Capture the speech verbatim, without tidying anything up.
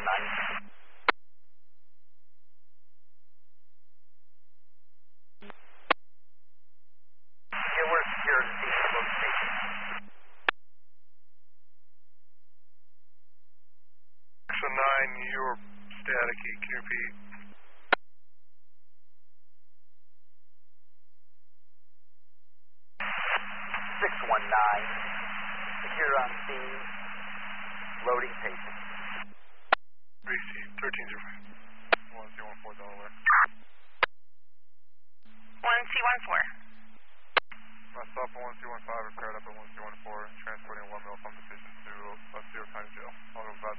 nine. Yeah, we're secure to see the location. So nine, you're static, can you repeat? six one nine, secure on scene, loading patient. Receive, thirteen zero five. one zero one four Delaware. one C one four. Myself and one C one five are paired up at one C one four, transporting one male from the patient to uh, Zero Time Jail. I'll go about